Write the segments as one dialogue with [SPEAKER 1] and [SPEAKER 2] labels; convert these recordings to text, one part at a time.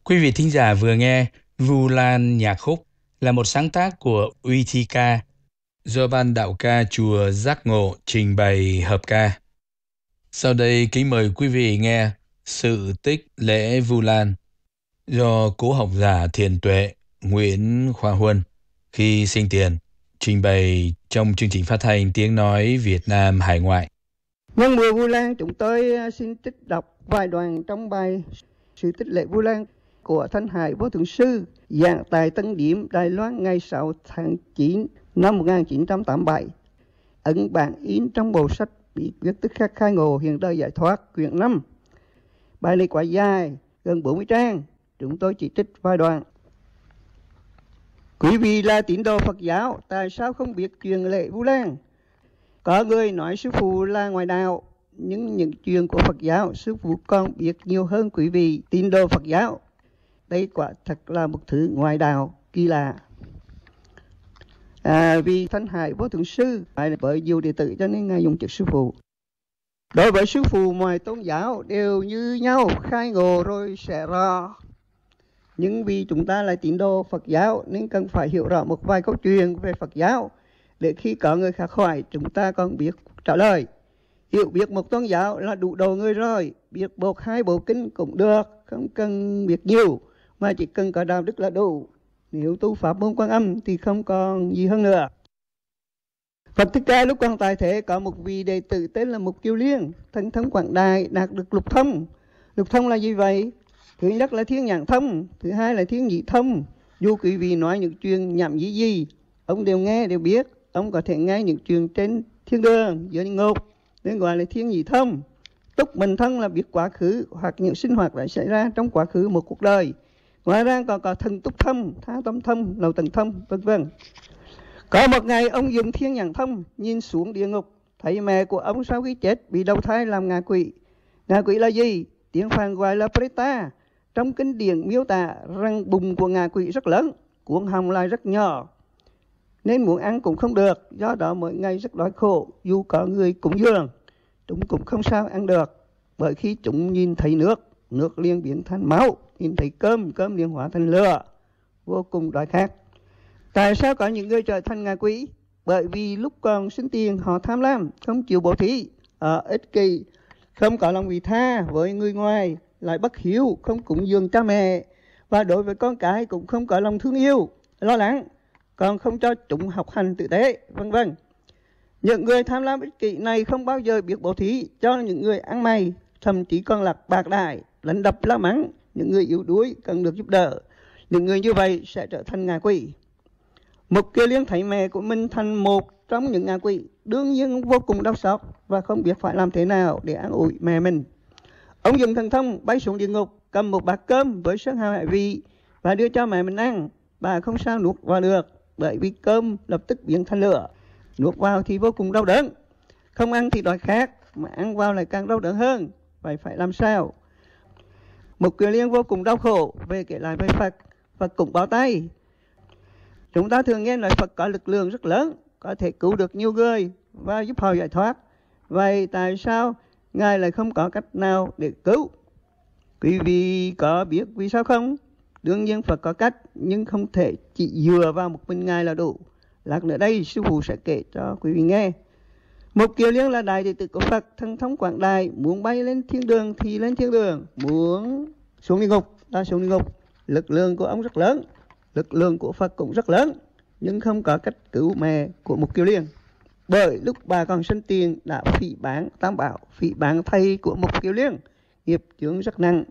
[SPEAKER 1] Quý vị thính giả vừa nghe Vu Lan nhạc khúc là một sáng tác của Uy Thi Ca do ban đạo ca chùa Giác Ngộ trình bày hợp ca. Sau đây kính mời quý vị nghe sự tích lễ Vu Lan do cố học giả Thiền Tuệ Nguyễn Khoa Huân khi sinh tiền trình bày trong chương trình phát thanh Tiếng Nói Việt Nam Hải Ngoại.
[SPEAKER 2] Nhân mùa Vu Lan, chúng tôi xin trích đọc vài đoạn trong bài Sự tích lễ Vu Lan của Thanh Hải Vô Thượng Sư giảng tại Tân Điếm, Đài Loan ngày 6 tháng 9 năm 1987. Ấn bản in trong bộ sách Bí quyết tức khắc khai ngộ hiện đời giải thoát quyển 5. Bài này quá dài, gần 40 trang. Chúng tôi chỉ trích vài đoạn. Quý vị là tín đồ Phật giáo, tại sao không biết chuyện lễ Vu Lan? Có người nói sư phụ là ngoại đạo, nhưng những chuyện của Phật giáo sư phụ còn biết nhiều hơn quý vị tín đồ Phật giáo. Đây quả thật là một thứ ngoại đạo kỳ lạ. Vì Thanh Hải Vô Thượng Sư phải bởi nhiều đệ tử cho nên ngài dùng chữ sư phụ. Đối với sư phụ, mọi tôn giáo đều như nhau, khai ngộ rồi sẽ rõ. Nhưng vì chúng ta là tín đồ Phật giáo nên cần phải hiểu rõ một vài câu chuyện về Phật giáo, để khi có người khác hỏi chúng ta còn biết trả lời. Hiểu biết một tôn giáo là đủ đầu người rồi, biết một hai bộ kinh cũng được, không cần biết nhiều, mà chỉ cần có đạo đức là đủ. Nếu tu pháp môn Quan Âm thì không còn gì hơn nữa. Phật Thích Ca lúc còn tại thế có một vị đệ tử tên là Mục Kiều Liên, thần thông quảng đại, đạt được lục thông. Lục thông là gì vậy? Thứ nhất là thiên nhãn thông, thứ hai là thiên nhị thông. Dù quý vị nói những chuyện nhảm nhí gì, ông đều nghe, đều biết. Ông có thể nghe những chuyện trên thiên đường, dưới địa ngục, nên gọi là thiên nhị thông. Túc mệnh thông là biết quá khứ hoặc những sinh hoạt đã xảy ra trong quá khứ một cuộc đời. Ngoài ra còn có thần túc thông, tha tâm thông, lầu tầng thông, vân vân. Có một ngày ông dùng thiên nhãn thông nhìn xuống địa ngục, thấy mẹ của ông sau khi chết bị đầu thai làm ngạ quỷ. Ngạ quỷ là gì? Tiếng Phạn gọi là Preta. Trong kinh điển miêu tả rằng bụng của ngạ quỷ rất lớn, cuống họng lại rất nhỏ, nên muốn ăn cũng không được. Do đó mỗi ngày rất đói khổ. Dù có người cúng dường, chúng cũng không sao ăn được, bởi khi chúng nhìn thấy nước, nước liền biến thành máu, nhìn thấy cơm, cơm liền hóa thành lửa, vô cùng đói khát. Tại sao có những người trở thành ngạ quỷ? Bởi vì lúc còn sinh tiền họ tham lam, không chịu bố thí, ích kỷ, không có lòng vị tha với người ngoài, lại bất hiếu, không cúng dường cha mẹ, và đối với con cái cũng không có lòng thương yêu, lo lắng, còn không cho chúng học hành tử tế, vân vân. Những người tham lam ích kỷ này không bao giờ biết bố thí cho những người ăn mày, thậm chí còn là bạc đãi, đánh đập la mắng những người yếu đuối cần được giúp đỡ. Những người như vậy sẽ trở thành ngạ quỷ. Mục Kiều Liên thấy mẹ của mình thành một trong những ngạ quỷ, đương nhiên vô cùng đau xót và không biết phải làm thế nào để an ủi mẹ mình. Ông dùng thần thông bay xuống địa ngục, cầm một bát cơm với sơn hào hải vị và đưa cho mẹ mình ăn. Bà không sao nuốt vào được, bởi vì cơm lập tức biến thành lửa. Nuốt vào thì vô cùng đau đớn, không ăn thì đói khát, mà ăn vào lại càng đau đớn hơn. Vậy phải làm sao? Mục Kiều Liên vô cùng đau khổ, về kể lại với Phật. Phật cũng bảo tay. Chúng ta thường nghe nói Phật có lực lượng rất lớn, có thể cứu được nhiều người và giúp họ giải thoát. Vậy tại sao Ngài lại không có cách nào để cứu? Quý vị có biết vì sao không? Đương nhiên Phật có cách, nhưng không thể chỉ dựa vào một mình Ngài là đủ. Lát nữa đây sư phụ sẽ kể cho quý vị nghe. Mục Kiều Liên là đại đệ tử của Phật, thần thông quảng đại, muốn bay lên thiên đường thì lên thiên đường, muốn xuống địa ngục ta xuống địa ngục. Lực lượng của ông rất lớn, lực lượng của Phật cũng rất lớn, nhưng không có cách cứu mẹ của Mục Kiều Liên. Bởi lúc bà còn sinh tiền đã phỉ báng Tam Bảo, phỉ báng thầy của Mục Kiều Liên, nghiệp chướng rất nặng.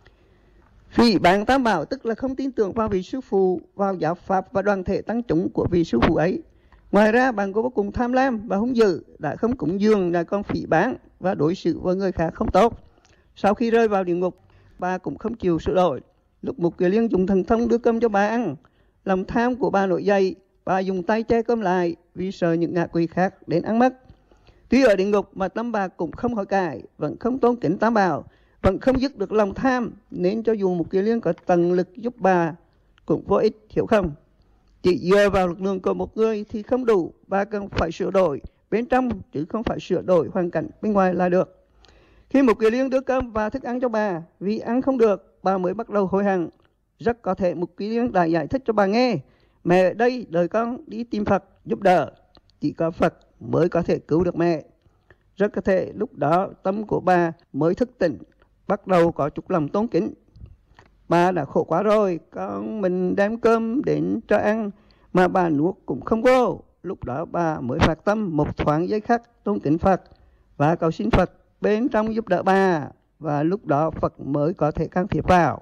[SPEAKER 2] Phỉ báng Tam Bảo tức là không tin tưởng vào vị sư phụ, vào giáo pháp và đoàn thể tăng chúng của vị sư phụ ấy. Ngoài ra bạn có vô cùng tham lam và hung dữ, đã không cúng dường, đã còn phỉ báng và đối xử với người khác không tốt. Sau khi rơi vào địa ngục, bà cũng không chịu sửa đổi. Lúc Mục Kiều Liên dùng thần thông đưa cơm cho bà ăn, lòng tham của bà nổi dậy, bà dùng tay che cơm lại vì sợ những ngạ quỷ khác đến ăn mất. Tuy ở địa ngục mà tâm bà cũng không hối cải, vẫn không tôn kính Tam Bảo, vẫn không dứt được lòng tham, nên cho dù Mục Kiều Liên có tận lực giúp bà cũng vô ích, hiểu không? Chỉ dựa vào lực lượng của một người thì không đủ, bà cần phải sửa đổi bên trong chứ không phải sửa đổi hoàn cảnh bên ngoài là được. Khi Mục Kiều Liên đưa cơm và thức ăn cho bà, vì ăn không được, bà mới bắt đầu hối hận, rất có thể Mục Kiền Liên đã giải thích cho bà nghe. Mẹ ở đây đợi con đi tìm Phật giúp đỡ. Chỉ có Phật mới có thể cứu được mẹ. Rất có thể lúc đó tâm của bà mới thức tỉnh, bắt đầu có chút lòng tôn kính. Bà đã khổ quá rồi, con mình đem cơm đến cho ăn mà bà nuốt cũng không vô. Lúc đó bà mới phát tâm một thoáng giây khắc tôn kính Phật và cầu xin Phật bên trong giúp đỡ bà, và lúc đó Phật mới có thể can thiệp vào.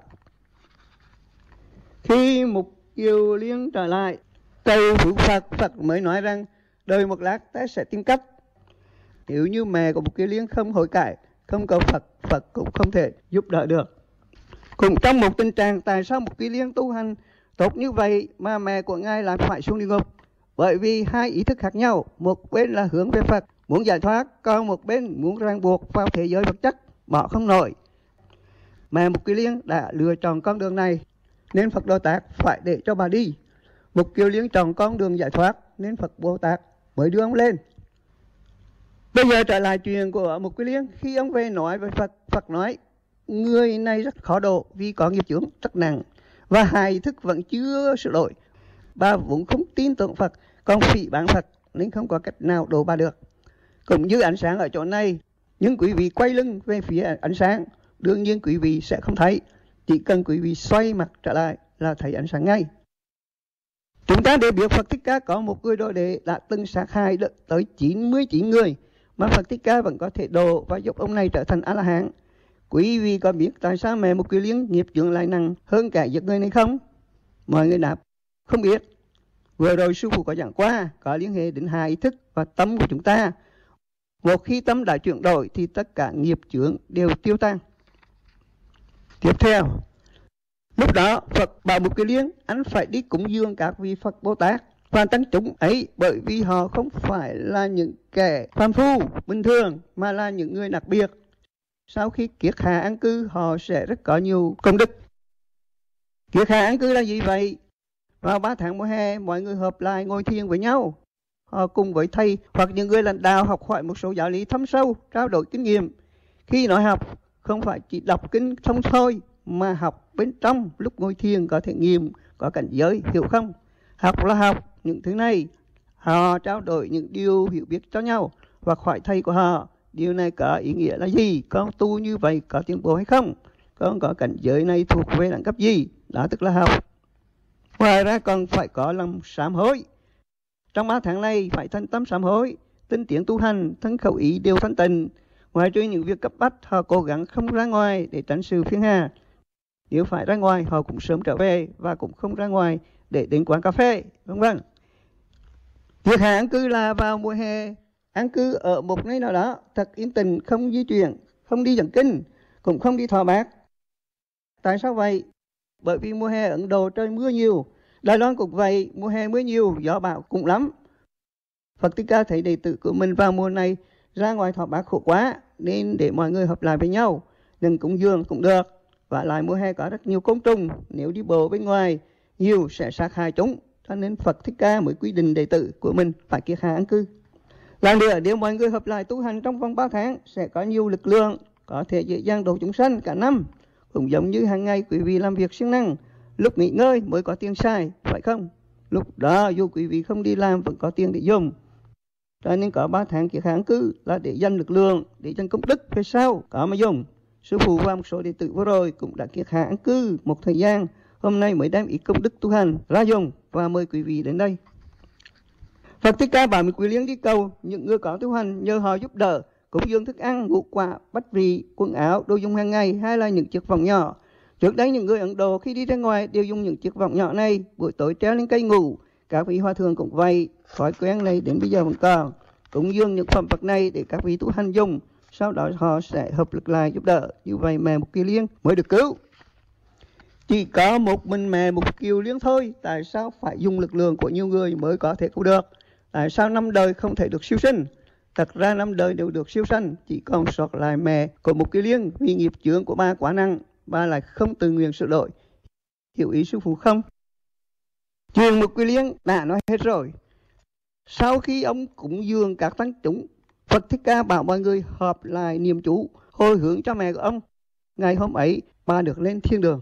[SPEAKER 2] Khi Mục Kiều Liên trở lại cầu phước Phật, Phật mới nói rằng đợi một lát ta sẽ tìm cách. Nếu như mẹ của Mục Kiều Liên không hối cải, không cầu Phật, Phật cũng không thể giúp đỡ được. Cũng trong một tình trạng tại sao Mục Kiều Liên tu hành tốt như vậy mà mẹ của ngài lại phải xuống địa ngục? Bởi vì hai ý thức khác nhau, một bên là hướng về Phật, muốn giải thoát, còn một bên muốn ràng buộc vào thế giới vật chất, bỏ không nổi. Mẹ Mục Kiều Liên đã lựa chọn con đường này, nên Phật Bồ Tát phải để cho bà đi. Mục Kiều Liên chọn con đường giải thoát, nên Phật Bồ Tát mới đưa ông lên. Bây giờ trở lại chuyện của Mục Kiều Liên. Khi ông về nói với Phật, Phật nói người này rất khó độ vì có nghiệp chướng rất nặng và hai ý thức vẫn chưa sửa đổi. Bà vốn không tin tưởng Phật, còn phỉ báng Phật nên không có cách nào độ bà được. Cũng như ánh sáng ở chỗ này, nhưng quý vị quay lưng về phía ánh sáng, đương nhiên quý vị sẽ không thấy. Chỉ cần quý vị xoay mặt trở lại là thấy ánh sáng ngay. Chúng ta đều biết Phật Thích Ca có một người đồ đệ đã từng sát hại tới 99 người, mà Phật Thích Ca vẫn có thể độ và giúp ông này trở thành A-la-hán. Quý vị có biết tại sao mẹ Mục Kiều Liên nghiệp chướng lại nặng hơn cả giết người này không? Mọi người đáp không biết. Vừa rồi sư phụ có giảng qua, có liên hệ đến hai ý thức và tâm của chúng ta. Một khi tâm đã chuyển đổi thì tất cả nghiệp chướng đều tiêu tan. Tiếp theo, lúc đó Phật bảo Mục Kiều Liên anh phải đi cúng dường các vị Phật Bồ Tát và tăng chúng ấy, bởi vì họ không phải là những kẻ phàm phu bình thường mà là những người đặc biệt. Sau khi kiết hạ an cư họ sẽ rất có nhiều công đức. Kiết hạ an cư là gì vậy? Vào 3 tháng mùa hè mọi người hợp lại ngồi thiền với nhau. Họ cùng với thầy hoặc những người lãnh đạo học hỏi một số giáo lý thâm sâu, trao đổi kinh nghiệm. Khi nói học không phải chỉ đọc kinh thông thôi, mà học bên trong lúc ngồi thiền có thể nghiệm, có cảnh giới, hiểu không? Học là học những thứ này. Họ trao đổi những điều hiểu biết cho nhau hoặc hỏi thầy của họ. Điều này có ý nghĩa là gì? Con tu như vậy có tiến bộ hay không? Con có cảnh giới này thuộc về đẳng cấp gì? Đó tức là học. Ngoài ra còn phải có lòng sám hối. Trong 3 tháng này phải thành tâm sám hối, tinh tiến tu hành, thân khẩu ý đều thanh tịnh. Ngoài trừ những việc cấp bách, họ cố gắng không ra ngoài để tránh sự phiền hà. Nếu phải ra ngoài, họ cũng sớm trở về và cũng không ra ngoài để đến quán cà phê, vân vân. Việc hạ an cư là vào mùa hè, an cư ở một nơi nào đó, thật yên tĩnh, không di chuyển, không đi dẫn kinh, cũng không đi thọ bát. Tại sao vậy? Bởi vì mùa hè Ấn Độ trời mưa nhiều, Đài Loan cũng vậy, mùa hè mưa nhiều, gió bão cũng lắm. Phật Thích Ca thấy đệ tử của mình vào mùa này ra ngoài thọ bát khổ quá, nên để mọi người hợp lại với nhau, đừng cúng dường cũng được. Và lại mùa hè có rất nhiều côn trùng, nếu đi bộ bên ngoài nhiều sẽ sát hại chúng, cho nên Phật Thích Ca mới quy định đệ tử của mình phải kiết hạ an cư. Là nữa, nếu mọi người hợp lại tu hành trong vòng 3 tháng sẽ có nhiều lực lượng, có thể dễ dàng độ chúng sanh cả năm. Cũng giống như hàng ngày quý vị làm việc siêng năng, lúc nghỉ ngơi mới có tiền xài, phải không? Lúc đó dù quý vị không đi làm vẫn có tiền để dùng. Cho nên có 3 tháng kiết hạ an cư là để dành lực lượng, để dành công đức về sau có mà dùng. Sư phụ và một số đệ tử vừa rồi cũng đã kiết hạ an cư một thời gian, hôm nay mới đem ít công đức tu hành ra dùng và mời quý vị đến đây. Phật Thích Ca bảo Mục Kiều Liên đi cầu những người có tu hành nhờ họ giúp đỡ, cúng dường thức ăn, ngũ quả, bách vị, quần áo, đồ dùng hàng ngày hay là những chiếc vòng nhỏ. Trước đây những người Ấn Độ khi đi ra ngoài đều dùng những chiếc vòng nhỏ này, buổi tối treo lên cây ngủ. Các vị hòa thượng cũng vậy, thói quen này đến bây giờ vẫn còn. Cúng dường những phẩm vật này để các vị tu hành dùng, sau đó họ sẽ hợp lực lại giúp đỡ. Như vậy mẹ Mục Kiều Liên mới được cứu. Chỉ có một mình mẹ Mục Kiều Liên thôi, tại sao phải dùng lực lượng của nhiều người mới có thể cứu được? Tại sao 5 đời không thể được siêu sinh? Thật ra 5 đời đều được siêu sanh, chỉ còn sót lại mẹ của Mục Kiều Liên vì nghiệp chướng của bà quá nặng, bà lại không tự nguyện sửa đổi. Hiểu ý sư phụ không? Chuyện Mục Kiều Liên đã nói hết rồi. Sau khi ông cúng dường các tăng chúng, Phật Thích Ca bảo mọi người họp lại niệm chú hồi hướng cho mẹ của ông. Ngày hôm ấy bà được lên thiên đường.